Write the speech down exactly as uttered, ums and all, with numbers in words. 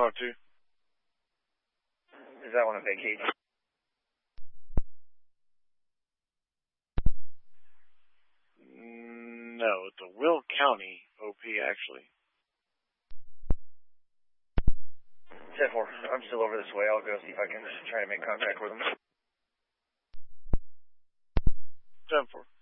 one oh two. Is that one a vacate? No, it's a Will County O P, actually. ten four, I'm still over this way. I'll go see if I can try to make contact with them. ten four.